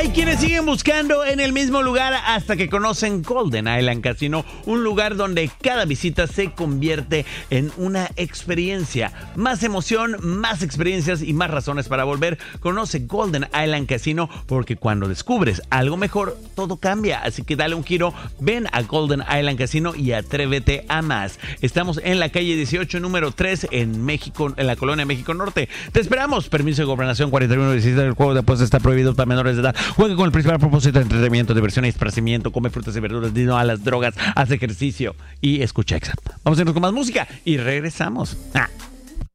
Hay quienes siguen buscando en el mismo lugar hasta que conocen Golden Island Casino, un lugar donde cada visita se convierte en una experiencia. Más emoción, más experiencias y más razones para volver. Conoce Golden Island Casino porque cuando descubres algo mejor, todo cambia. Así que dale un giro, ven a Golden Island Casino y atrévete a más. Estamos en la calle 18, número 3, en México, en la colonia México Norte. Te esperamos. Permiso de gobernación 4117. El juego de apuestas está prohibido para menores de edad. Juega con el principal propósito de entretenimiento, diversión y esparcimiento. Come frutas y verduras, no a las drogas, haz ejercicio y escucha Exa. Vamos a irnos con más música y regresamos.